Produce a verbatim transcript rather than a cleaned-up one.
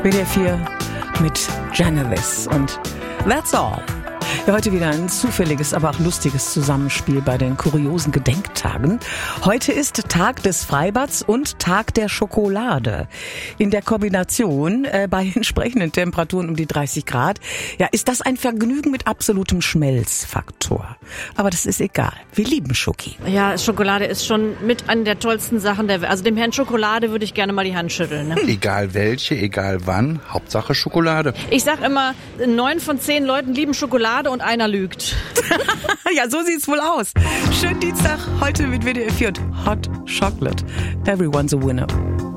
W D R vier mit Genesis und That's All. Ja, heute wieder ein zufälliges, aber auch lustiges Zusammenspiel bei den kuriosen Gedenktagen. Heute ist Tag des Freibads und Tag der Schokolade. In der Kombination äh, bei entsprechenden Temperaturen um die dreißig Grad, ja, ist das ein Vergnügen mit absolutem Schmelzfaktor. Aber das ist egal. Wir lieben Schoki. Ja, Schokolade ist schon mit an der tollsten Sachen der Welt. Also dem Herrn Schokolade würde ich gerne mal die Hand schütteln. Ne? Egal welche, egal wann, Hauptsache Schokolade. Ich sag immer, neun von zehn Leuten lieben Schokolade und einer lügt. Ja, so sieht's wohl aus. Schönen Dienstag, heute mit W D R vier und Hot Chocolate. Everyone's a winner.